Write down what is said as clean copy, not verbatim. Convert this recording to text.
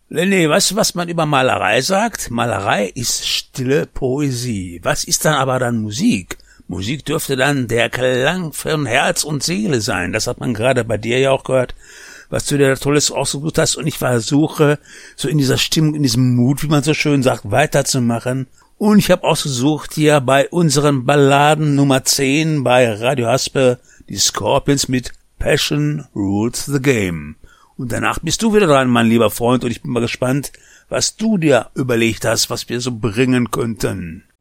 Lenny, weißt du, was man über Malerei sagt? Malerei ist stille Poesie. Was ist dann aber dann Musik? Musik dürfte dann der Klang von Herz und Seele sein. Das hat man gerade bei dir ja auch gehört, was du dir da Tolles ausgesucht hast. Und ich versuche, so in dieser Stimmung, in diesem Mut, wie man so schön sagt, weiterzumachen. Und ich habe ausgesucht hier bei unseren Balladen Nummer 10 bei Radio Haspe die Scorpions mit Passion Rules the Game. Und danach bist du wieder dran, mein lieber Freund, und ich bin mal gespannt, was du dir überlegt hast, was wir so bringen könnten.